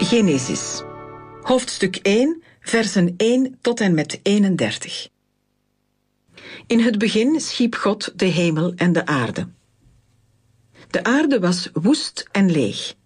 Genesis, hoofdstuk 1, versen 1 tot en met 31. In het begin schiep God de hemel en de aarde. De aarde was woest en leeg,